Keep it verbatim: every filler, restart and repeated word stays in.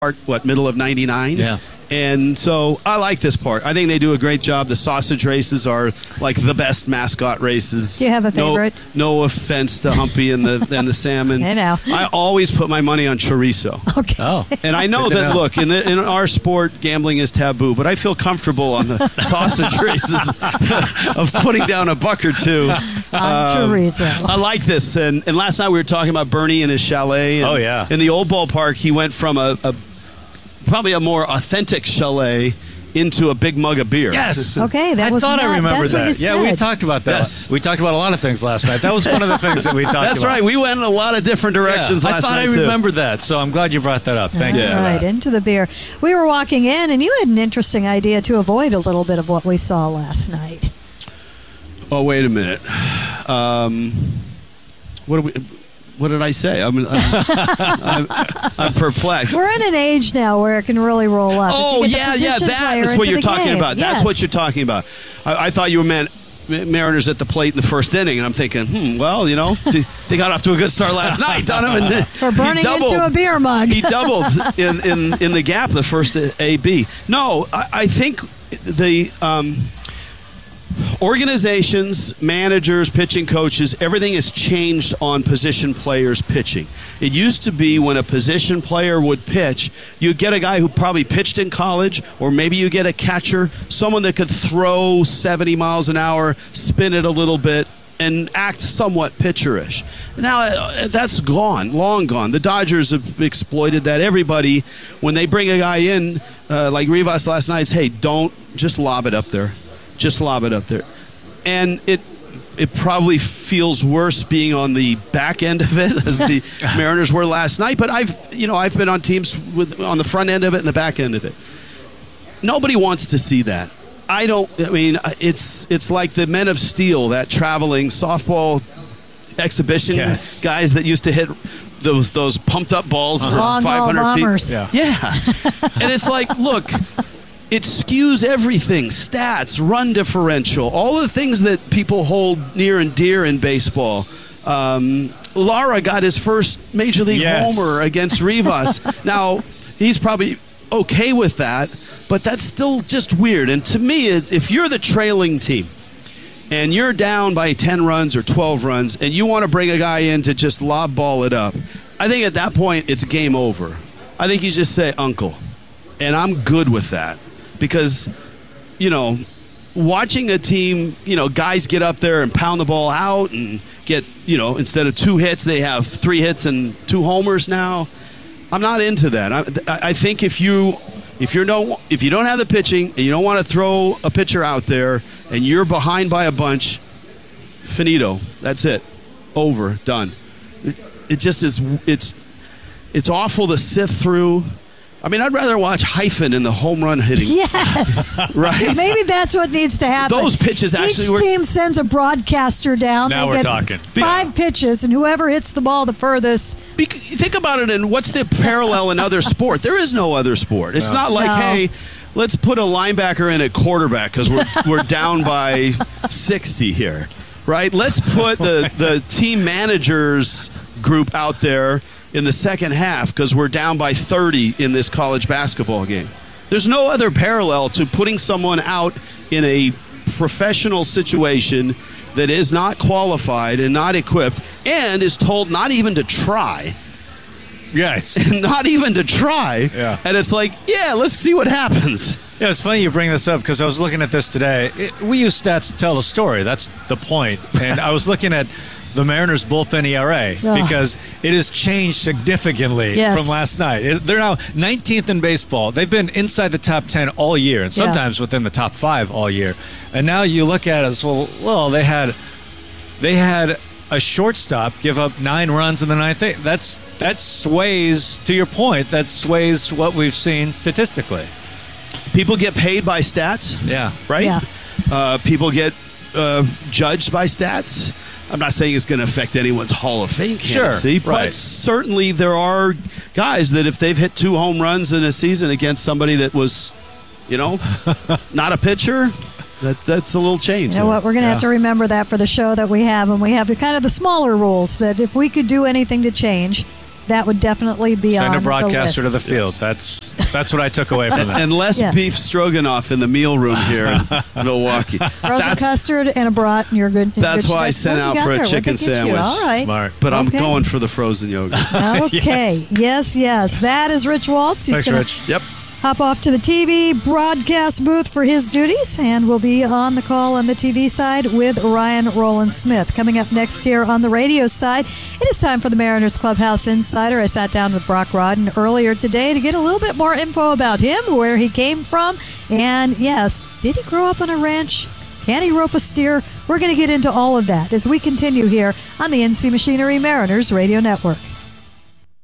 Park, what, middle of ninety-nine? Yeah. And so I like this park. I think they do a great job. The sausage races are like the best mascot races. Do you have a favorite? No, no offense to Humpy and the and the salmon. I know. I always put my money on chorizo. Okay. Oh. And I know Good to that, know. look, in, the, in our sport, gambling is taboo, but I feel comfortable on the sausage races of putting down a buck or two. On chorizo. I like this. And, and last night we were talking about Bernie and his chalet. And Oh, yeah. In the old ballpark, he went from a, a probably a more authentic chalet into a big mug of beer. Yes. Okay, that I was thought not- I remembered that's what that. you Yeah, we said. talked about that. Yes. We talked about a lot of things last night. That was one of the things that we talked That's about. right. We went in a lot of different directions Yeah. last I thought night, I too. remembered that, so I'm glad you brought that up. Thank you. Yeah. for Right, that. into the beer. We were walking in, and you had an interesting idea to avoid a little bit of what we saw last night. Oh, wait a minute. Um, what do we... What did I say? I'm, I'm, I'm, I'm perplexed. We're in an age now where it can really roll up. Oh, If you get yeah, the yeah, position that player is what into you're the talking game. about. That's Yes. what you're talking about. I, I thought you were meant Mariners at the plate in the first inning, and I'm thinking, hmm, well, you know, they got off to a good start last night. Donovan, For burning he doubled, into a beer mug. He doubled in, in, in the gap, the first A B. No, I, I think the um, organizations, managers, pitching coaches, everything has changed on position players pitching. It used to be when a position player would pitch, you get a guy who probably pitched in college, or maybe you get a catcher, someone that could throw seventy miles an hour, spin it a little bit, and act somewhat pitcherish. Now, uh, that's gone, long gone. The Dodgers have exploited that. Everybody, when they bring a guy in, uh, like Rivas last night, it's, hey, don't just lob it up there. Just lob it up there. And it it probably feels worse being on the back end of it as the Mariners were last night. But I've you know I've been on teams with on the front end of it and the back end of it. Nobody wants to see that. I don't. I mean, it's it's like the Men of Steel, that traveling softball exhibition Yes. guys that used to hit those those pumped up balls for Long five ball hundred bombers. feet. Yeah. Yeah. And it's like, look, it skews everything. Stats, run differential, all the things that people hold near and dear in baseball. Um, Lara got his first Major League Yes. homer against Rivas. Now, he's probably okay with that, but that's still just weird. And to me, it's, if you're the trailing team and you're down by ten runs or twelve runs and you want to bring a guy in to just lob ball it up, I think at that point it's game over. I think you just say, uncle. And I'm good with that. Because, you know, watching a team, you know, guys get up there and pound the ball out and get, you know, instead of two hits, they have three hits and two homers now. I'm not into that. I, I think if you if you don't if you don't have the pitching and you don't want to throw a pitcher out there and you're behind by a bunch, finito. That's it. Over. Done. It, it just is. It's it's awful to sift through. I mean, I'd rather watch Hyphen in the home run hitting. Yes. Right? Maybe that's what needs to happen. Those pitches actually Each were- team sends a broadcaster down. Now They we're get talking. Five pitches, and whoever hits the ball the furthest. Bec- think about it, and what's the parallel in other sport? There is no other sport. It's No. not like, No. hey, let's put a linebacker in at quarterback because we're we're down by sixty here, right? Let's put the the team managers group out there in the second half because we're down by thirty in this college basketball game. There's no other parallel to putting someone out in a professional situation that is not qualified and not equipped and is told not even to try. Yes. Not even to try. Yeah. And it's like, yeah, let's see what happens. Yeah, it's funny you bring this up because I was looking at this today. It, we use stats to tell the story. That's the point. And I was looking at the Mariners' bullpen E R A Ugh. because it has changed significantly Yes. from last night. It, they're now nineteenth in baseball. They've been inside the top ten all year and Yeah. sometimes within the top five all year. And now you look at it as well, well, they had they had a shortstop give up nine runs in the ninth inning. That's that sways, to your point, that sways what we've seen statistically. People get paid by stats, Yeah. right? Yeah. Uh, people get uh, judged by stats. I'm not saying it's going to affect anyone's Hall of Fame Sure, candidacy, but right. certainly there are guys that if they've hit two home runs in a season against somebody that was, you know, not a pitcher, that that's a little change. You know there. what? We're going to Yeah. have to remember that for the show that we have, and we have the kind of the smaller rules that if we could do anything to change, that would definitely be Send on a broadcaster the to list. the field. That's that's what I took away from that. And less Yes. beef stroganoff in the meal room here in Milwaukee. Frozen That's, custard and a brat, and you're good. in that's good why I shape. sent What out do you for got a there? What'd chicken they get you? sandwich. All right. Smart. but I'm Okay. going for the frozen yogurt. Okay. Yes, yes. That is Rich Waltz. He's Thanks, gonna Rich. Yep. hop off to the T V broadcast booth for his duties, and we'll be on the call on the T V side with Ryan Rowland Smith. Coming up next here on the radio side, it is time for the Mariners Clubhouse Insider. I sat down with Brock Rodden earlier today to get a little bit more info about him, where he came from, and yes, did he grow up on a ranch? Can he rope a steer? We're going to get into all of that as we continue here on the N C Machinery Mariners Radio Network.